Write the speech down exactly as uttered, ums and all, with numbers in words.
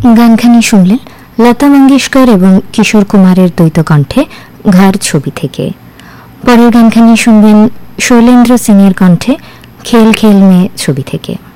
গানখানি শুনলেন লতা মঙ্গেশকর এবং কিশোর কুমারের দ্বৈত কণ্ঠে ঘর ছবি থেকে। পরের গানখানি শুনবেন শৈলেন্দ্র সিং এর কণ্ঠে খেল খেল মে ছবি থেকে।